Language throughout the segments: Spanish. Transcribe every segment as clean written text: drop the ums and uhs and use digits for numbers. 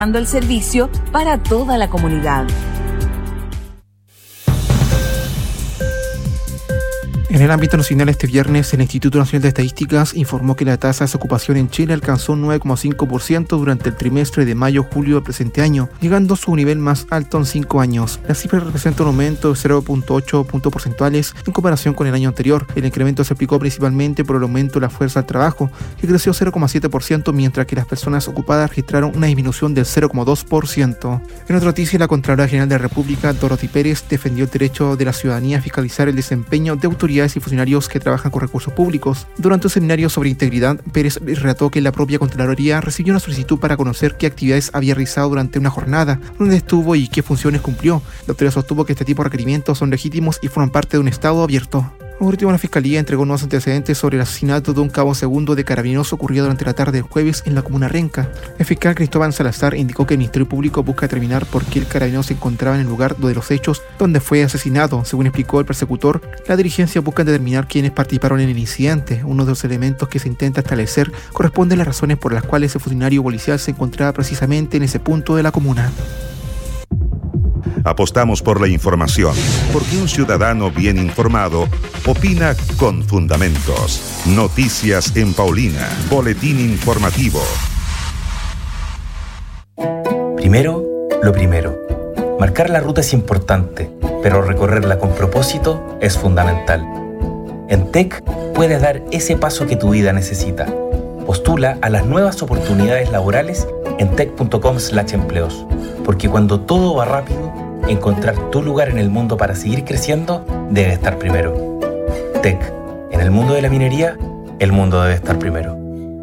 dando el servicio para toda la comunidad. En el ámbito nacional, este viernes, el Instituto Nacional de Estadísticas informó que la tasa de desocupación en Chile alcanzó un 9,5% durante el trimestre de mayo-julio del presente año, llegando a su nivel más alto en 5 años. La cifra representa un aumento de 0,8 puntos porcentuales en comparación con el año anterior. El incremento se aplicó principalmente por el aumento de la fuerza al trabajo, que creció 0,7%, mientras que las personas ocupadas registraron una disminución del 0,2%. En otra noticia, la Contralora General de la República, Dorothy Pérez, defendió el derecho de la ciudadanía a fiscalizar el desempeño de autoridades y funcionarios que trabajan con recursos públicos. Durante un seminario sobre integridad, Pérez relató que la propia Contraloría recibió una solicitud para conocer qué actividades había realizado durante una jornada, dónde estuvo y qué funciones cumplió. La autoridad sostuvo que este tipo de requerimientos son legítimos y forman parte de un Estado abierto. Por último, la Fiscalía entregó nuevos antecedentes sobre el asesinato de un cabo segundo de carabineros ocurrido durante la tarde del jueves en la comuna Renca. El fiscal Cristóbal Salazar indicó que el Ministerio Público busca determinar por qué el carabinero se encontraba en el lugar de los hechos donde fue asesinado. Según explicó el persecutor, la dirigencia busca determinar quiénes participaron en el incidente. Uno de los elementos que se intenta establecer corresponde a las razones por las cuales el funcionario policial se encontraba precisamente en ese punto de la comuna. Apostamos por la información, porque un ciudadano bien informado opina con fundamentos. Noticias en Paulina, boletín informativo. Primero, lo primero. Marcar la ruta es importante, pero recorrerla con propósito es fundamental. En TEC puedes dar ese paso que tu vida necesita. Postula a las nuevas oportunidades laborales en tec.com/empleos, porque cuando todo va rápido, encontrar tu lugar en el mundo para seguir creciendo debe estar primero. TEC. En el mundo de la minería, el mundo debe estar primero.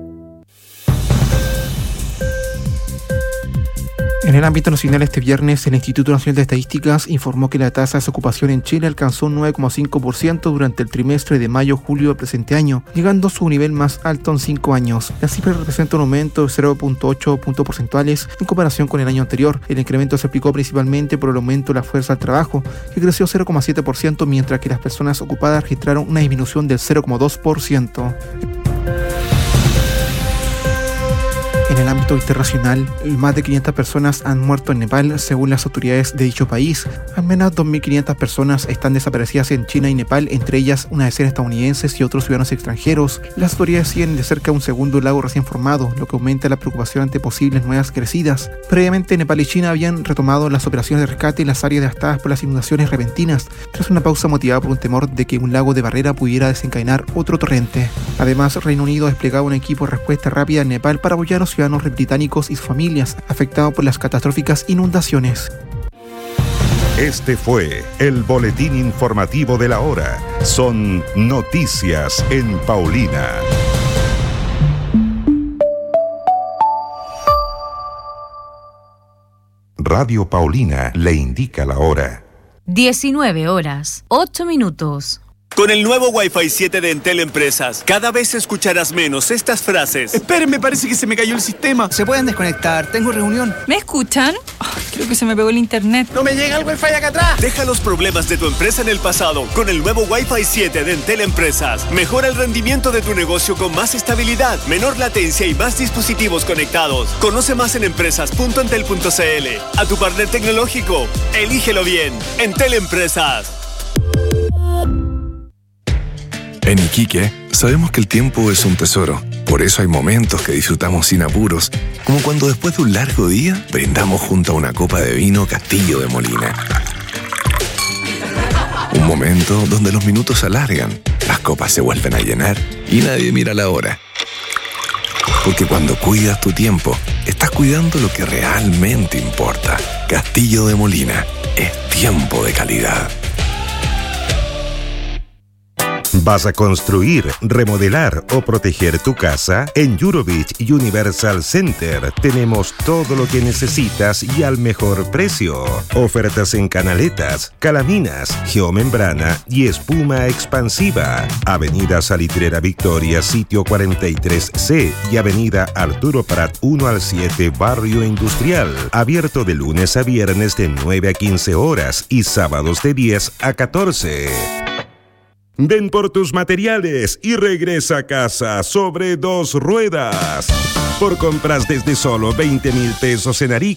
En el ámbito nacional, este viernes, el Instituto Nacional de Estadísticas informó que la tasa de desocupación en Chile alcanzó un 9,5% durante el trimestre de mayo-julio del presente año, llegando a su nivel más alto en 5 años. La cifra representa un aumento de 0,8 puntos porcentuales en comparación con el año anterior. El incremento se aplicó principalmente por el aumento de la fuerza al trabajo, que creció 0,7%, mientras que las personas ocupadas registraron una disminución del 0,2%. En el ámbito internacional, más de 500 personas han muerto en Nepal, según las autoridades de dicho país. Al menos 2.500 personas están desaparecidas en China y Nepal, entre ellas una decena estadounidenses y otros ciudadanos extranjeros. Las autoridades siguen de cerca un segundo lago recién formado, lo que aumenta la preocupación ante posibles nuevas crecidas. Previamente, Nepal y China habían retomado las operaciones de rescate en las áreas devastadas por las inundaciones repentinas, tras una pausa motivada por un temor de que un lago de barrera pudiera desencadenar otro torrente. Además, Reino Unido ha desplegado un equipo de respuesta rápida en Nepal para apoyar a los ciudadanos británicos y sus familias afectados por las catastróficas inundaciones. Este fue el boletín informativo de la hora. Son noticias en Paulina. Radio Paulina le indica la hora. 19 horas, 8 minutos. Con el nuevo Wi-Fi 7 de Entel Empresas, cada vez escucharás menos estas frases. Espérenme, parece que se me cayó el sistema. Se pueden desconectar, tengo reunión. ¿Me escuchan? Creo que se me pegó el internet. ¡No me llega el Wi-Fi acá atrás! Deja los problemas de tu empresa en el pasado con el nuevo Wi-Fi 7 de Entel Empresas. Mejora el rendimiento de tu negocio con más estabilidad, menor latencia y más dispositivos conectados. Conoce más en empresas.entel.cl. A tu partner tecnológico, elígelo bien. Entel Empresas. En Iquique, sabemos que el tiempo es un tesoro. Por eso hay momentos que disfrutamos sin apuros, como cuando después de un largo día, brindamos junto a una copa de vino Castillo de Molina. Un momento donde los minutos se alargan, las copas se vuelven a llenar y nadie mira la hora. Porque cuando cuidas tu tiempo, estás cuidando lo que realmente importa. Castillo de Molina, es tiempo de calidad. ¿Vas a construir, remodelar o proteger tu casa? En Eurovich Universal Center tenemos todo lo que necesitas y al mejor precio. Ofertas en canaletas, calaminas, geomembrana y espuma expansiva. Avenida Salitrera Victoria, sitio 43C y Avenida Arturo Prat 1 al 7, Barrio Industrial. Abierto de lunes a viernes de 9 a 15 horas y sábados de 10 a 14. Ven por tus materiales y regresa a casa sobre 2 ruedas. Por compras desde solo 20,000 pesos en Arica,